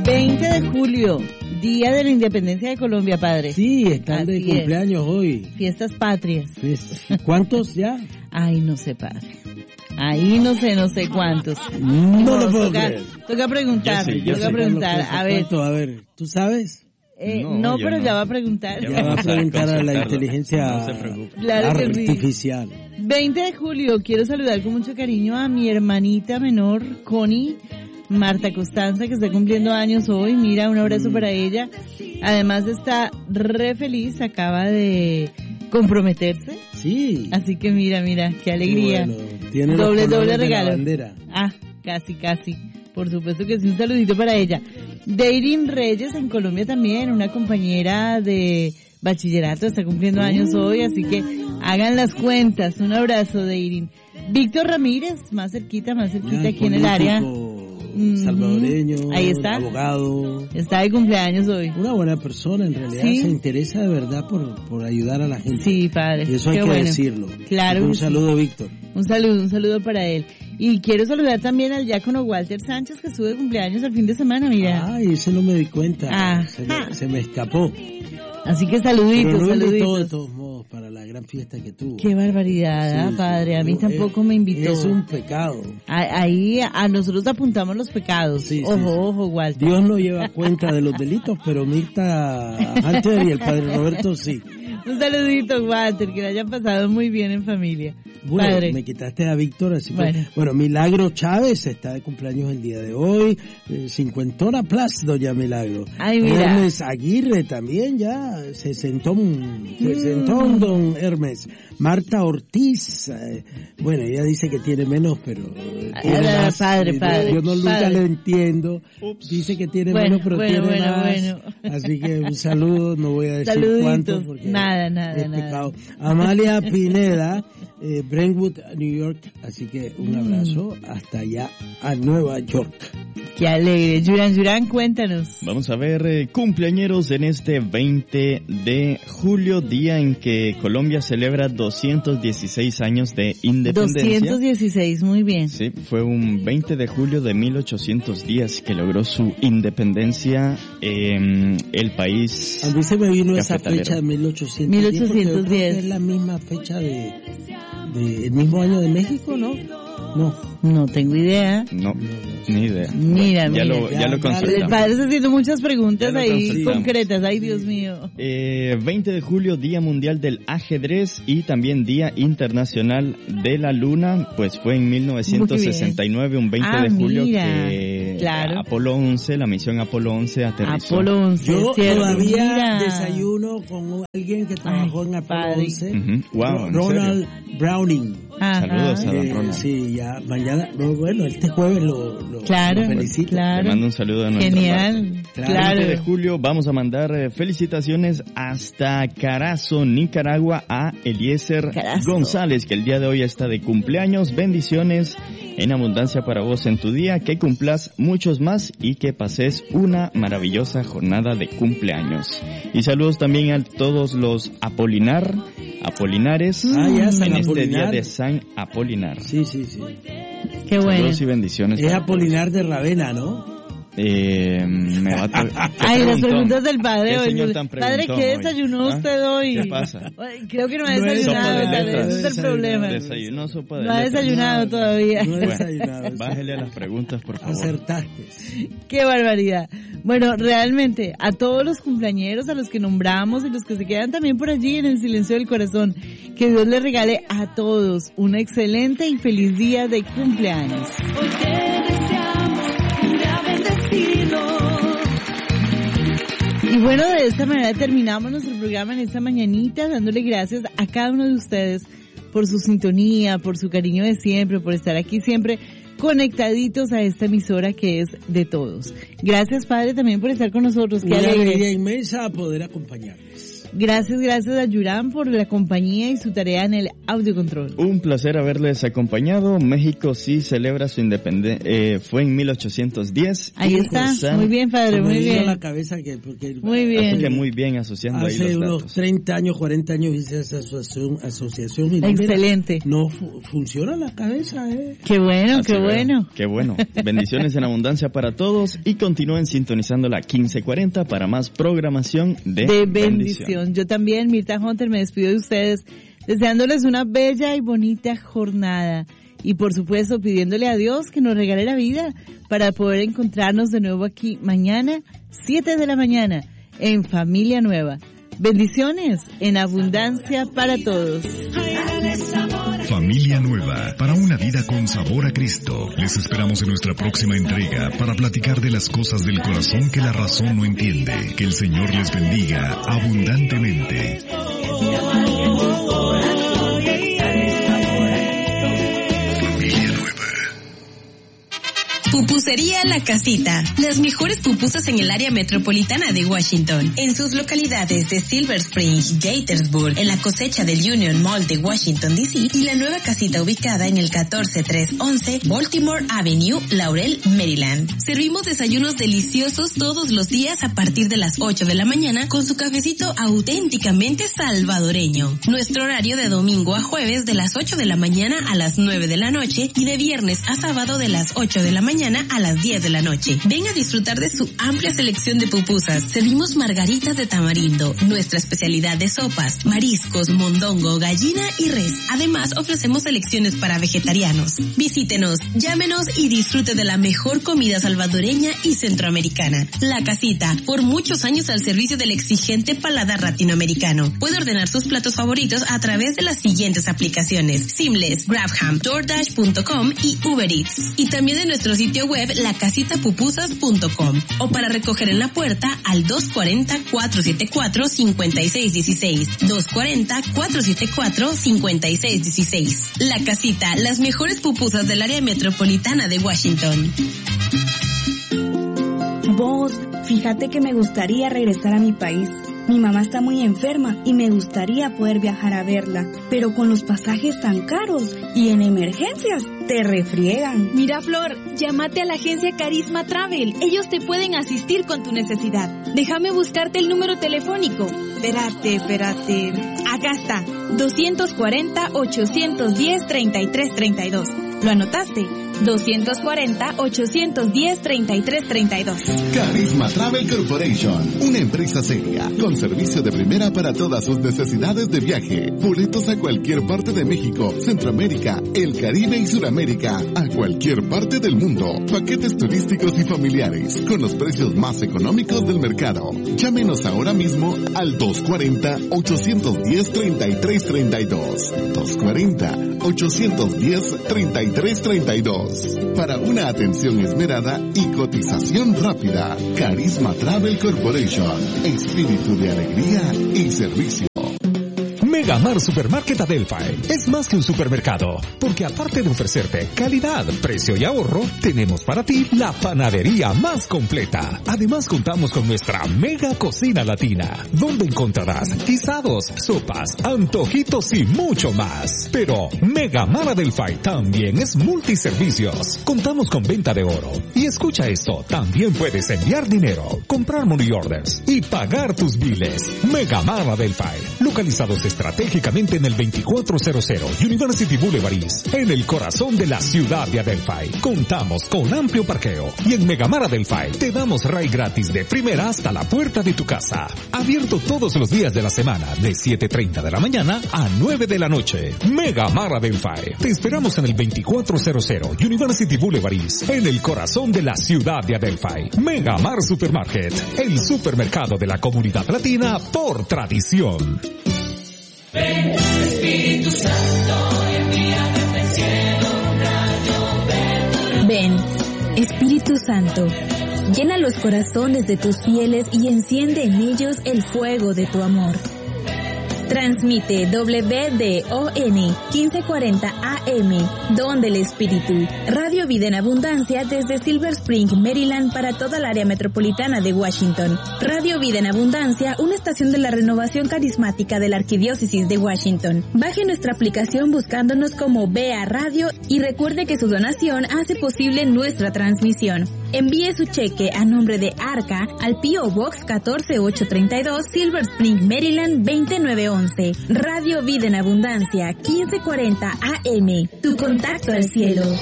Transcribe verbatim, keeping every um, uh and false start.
veinte de julio, Día de la Independencia de Colombia, padre. Sí, están de Así cumpleaños es. hoy. Fiestas patrias. ¿Cuántos ya? Ay, no sé, padre. Ahí no sé, no sé cuántos. No, no lo puedo toca, creer. toca preguntar, Yo sí, yo toca sí. preguntar. A ver, ¿Cuánto? A ver, ¿tú sabes? eh, No, no, yo pero no. ya va a preguntar. Ya Ya va a vamos a preguntar a la consultarlo. inteligencia No se preocupe. Claro que sí. artificial. veinte de julio, quiero saludar con mucho cariño a mi hermanita menor, Connie Marta Costanza, que está cumpliendo años hoy. Mira, un abrazo Mm. para ella. Además está re feliz, acaba de comprometerse. Sí. Así que mira, mira, qué alegría. Bueno, tiene los doble, colores doble de la regalo. bandera. Ah, casi, casi. Por supuesto que sí, un saludito para ella. Deirin Reyes en Colombia también, una compañera de bachillerato, está cumpliendo años hoy, así que hagan las cuentas. Un abrazo, Deirin. Víctor Ramírez, más cerquita, más cerquita Ya, aquí en el área. político Ujú. salvadoreño, Ahí está. abogado. Está de cumpleaños hoy. Una buena persona, en realidad Sí. se interesa de verdad por, por ayudar a la gente. Sí, padre. Y eso hay Qué que bueno. decirlo. Claro Un que sí. saludo, Víctor. Un saludo, un saludo para él. Y quiero saludar también al diácono Walter Sánchez, que estuvo de cumpleaños el fin de semana, mira. Ay, ese no me di cuenta. Ajá. Se me, se me escapó. Así que Pero saluditos, no me invitó de saluditos. todos modos para la gran fiesta que tuvo. Qué barbaridad, Sí, ah, sí. padre. A mí Yo- tampoco es- me invitó. Es un pecado. A- Ahí a nosotros apuntamos los pecados. Sí, sí, ojo, sí. ojo, Walter. Dios no lleva cuenta de los delitos, pero Mirta Hunter y el padre Roberto sí. Un saludito, Walter, que la hayan pasado muy bien en familia. Bueno, Padre. me quitaste a Víctor, así que... Bueno. Bueno, Milagro Chávez está de cumpleaños el día de hoy, eh, cincuentona plus, doña Milagro. Ay, mira. Hermes Aguirre también ya, sesentón, sesentón Mm. don Hermes. Marta Ortiz, eh, bueno, ella dice que tiene menos, pero... eh, Ah, tiene ah, más. padre, Yo- padre, Yo no nunca padre. le entiendo. Ups. Dice que tiene Bueno, menos, pero bueno, tiene bueno, más. bueno. Así que un saludo, no voy a decir Saluditos. cuánto porque Nada, nada, es nada. pecado. Amalia Pineda, eh, Brentwood, New York, así que un Mm. abrazo hasta allá a Nueva York. Qué alegre. Yuran, Yuran, cuéntanos. Vamos a ver eh, cumpleañeros en este veinte de julio, día en que Colombia celebra doscientos dieciséis años de independencia. doscientos dieciséis, muy bien. Sí, fue un veinte de julio de mil ochocientos diez que logró su independencia eh, el país. A mí se me vino esa cafetalero. fecha de mil ochocientos diez. mil ochocientos diez. Porque yo creo que es la misma fecha de, de el mismo año de México, ¿no? No. No tengo idea. No, ni idea. Mira, ya mira. Lo, ya, Ya, lo ya, El consultamos. padre está haciendo muchas preguntas Ya lo ahí consultamos. concretas. Ay, Dios mío. Eh, veinte de julio, Día Mundial del Ajedrez y también Día Internacional de la Luna, pues fue en mil novecientos sesenta y nueve, un veinte Ah, de julio, mira, que claro. Apolo once, la misión Apolo once aterrizó. Apolo once, Yo ¿cierto? todavía Mira. desayuno con alguien que trabajó Ay, en Apolo padre. once. Ujú. Wow, ¿en Ronald Browning. Ajá. Saludos a don Eh, Ronald. sí, ya mañana, no, bueno, este jueves lo, lo, Claro, lo felicito. claro. Le mando un saludo de nuestra Genial. parte. Claro. Claro. veinte de julio vamos a mandar eh, felicitaciones hasta Carazo, Nicaragua, a Eliezer Carazo. González, que el día de hoy está de cumpleaños. Bendiciones en abundancia para vos en tu día, que cumplas muchos más y que pases una maravillosa jornada de cumpleaños. Y saludos también a todos los Apolinar, Apolinares, Ah, ya, San en este Apolinar. día de San Apolinar. Sí, sí, sí. Qué bueno. Saludos y bendiciones. Es para Apolinar de Ravenna, ¿no? Eh, me va a to- ¿Qué Ay, las preguntón? preguntas del padre ¿Qué hoy. señor tan Padre, preguntón ¿qué hoy? desayunó ¿Ah? usted hoy? ¿Qué pasa? Ay, creo que no ha No he desayunado, Sopa de tal vez. letras. Ese es el problema. Desayunó sopa de No ha letras. desayunado No, todavía. No he Bueno, desayunado. Bájele a las preguntas, por favor. Acertaste. Qué barbaridad. Bueno, realmente, a todos los cumpleañeros, a los que nombramos y los que se quedan también por allí en el silencio del corazón, que Dios les regale a todos un excelente y feliz día de cumpleaños. Hoy te deseamos un día bendecido. Y bueno, de esta manera terminamos nuestro programa en esta mañanita, dándole gracias a cada uno de ustedes por su sintonía, por su cariño de siempre, por estar aquí siempre conectaditos a esta emisora que es de todos. Gracias, Padre, también por estar con nosotros. Qué Una alegre. alegría inmensa poder acompañarles. Gracias, gracias a Yurán por la compañía y su tarea en el audiocontrol. Un placer haberles acompañado. México sí celebra su independencia, eh, fue en mil ochocientos diez. Ahí está, muy bien, padre, muy bien. La cabeza que, porque muy bien. Así que muy bien asociando hace ahí los unos datos. treinta años, cuarenta años hice esa asociación, asociación y excelente. Mira, no fu- funciona la cabeza, eh. Qué bueno, Así qué veo. bueno. Qué bueno. Bendiciones en abundancia para todos y continúen sintonizando la quince cuarenta para más programación de, de bendición. bendición. Yo también, Mirta Hunter, me despido de ustedes deseándoles una bella y bonita jornada y por supuesto pidiéndole a Dios que nos regale la vida para poder encontrarnos de nuevo aquí mañana, siete de la mañana, en Familia Nueva. Bendiciones en abundancia para todos. Familia Nueva, para una vida con sabor a Cristo. Les esperamos en nuestra próxima entrega para platicar de las cosas del corazón que la razón no entiende. Que el Señor les bendiga abundantemente. Familia Nueva. Pupusería La Casita. Las mejores pupusas en el área metropolitana de Washington. En sus localidades de Silver Spring, Gaithersburg, en la cosecha del Union Mall de Washington, D C y la nueva casita ubicada en el catorce trescientos once Baltimore Avenue, Laurel, Maryland. Servimos desayunos deliciosos todos los días a partir de las ocho de la mañana con su cafecito auténticamente salvadoreño. Nuestro horario de domingo a jueves de las ocho de la mañana a las nueve de la noche y de viernes a sábado de las ocho de la mañana a las diez de la noche. Ven a disfrutar de su amplia selección de pupusas. Servimos margaritas de tamarindo, nuestra especialidad de sopas, mariscos, mondongo, gallina y res. Además, ofrecemos selecciones para vegetarianos. Visítenos, llámenos y disfrute de la mejor comida salvadoreña y centroamericana. La Casita, por muchos años al servicio del exigente paladar latinoamericano. Puede ordenar sus platos favoritos a través de las siguientes aplicaciones: Seamless, Grabham, DoorDash punto com y Uber Eats. Y también de nuestro sitio web la casita pupusas punto com o para recoger en la puerta al dos cuarenta, cuatrocientos setenta y cuatro, cincuenta y seis dieciséis, dos cuarenta, cuatrocientos setenta y cuatro, cincuenta y seis dieciséis. La Casita, las mejores pupusas del área metropolitana de Washington. Vos, fíjate que me gustaría regresar a mi país. Mi mamá está muy enferma y me gustaría poder viajar a verla, pero con los pasajes tan caros y en emergencias te refriegan. Mira, Flor, llámate a la agencia Carisma Travel. Ellos te pueden asistir con tu necesidad. Déjame buscarte el número telefónico. Espérate, espérate. Acá está. dos cuarenta, ochocientos diez, treinta y tres treinta y dos. ¿Lo anotaste? dos cuarenta, ochocientos diez, treinta y tres treinta y dos. Carisma Travel Corporation, una empresa seria, con servicio de primera para todas sus necesidades de viaje. Boletos a cualquier parte de México, Centroamérica, el Caribe y Sudamérica, a cualquier parte del mundo. Paquetes turísticos y familiares, con los precios más económicos del mercado. Llámenos ahora mismo al dos cuarenta, ochocientos diez, treinta y tres treinta y dos. dos cuarenta, ochocientos diez, treinta y tres treinta y dos. Para una atención esmerada y cotización rápida. Carisma Travel Corporation. Espíritu de alegría y servicio. Megamar Supermarket Adelphi es más que un supermercado, porque aparte de ofrecerte calidad, precio y ahorro, tenemos para ti la panadería más completa. Además contamos con nuestra mega cocina latina, donde encontrarás guisados, sopas, antojitos y mucho más. Pero Megamar Adelphi también es multiservicios. Contamos con venta de oro. Y escucha esto, también puedes enviar dinero, comprar money orders y pagar tus biles. Megamar Adelphi, localizados estratégicamente en el veinticuatro cero cero University Boulevard East, en el corazón de la ciudad de Adelphi. Contamos con amplio parqueo y en Megamar Adelphi te damos ride gratis de primera hasta la puerta de tu casa. Abierto todos los días de la semana de siete treinta de la mañana a nueve de la noche. Megamar Adelphi. Te esperamos en el veinticuatro cero cero University Boulevard East, en el corazón de la ciudad de Adelphi. Megamar Supermarket, el supermercado de la comunidad latina por tradición. Ven, Espíritu Santo, envíame del cielo un rayo verde. Ven, Espíritu Santo, llena los corazones de tus fieles y enciende en ellos el fuego de tu amor. Transmite W D O N quince cuarenta A M, Don del Espíritu. Radio Vida en Abundancia desde Silver Spring, Maryland, para toda el área metropolitana de Washington. Radio Vida en Abundancia, una estación de la renovación carismática de la Arquidiócesis de Washington. Baje nuestra aplicación buscándonos como B A Radio y recuerde que su donación hace posible nuestra transmisión. Envíe su cheque a nombre de Arca al P O Box catorce ocho treinta y dos, Silver Spring, Maryland veinte nueve once. Radio Vida en Abundancia, quince cuarenta A M. Tu contacto al cielo.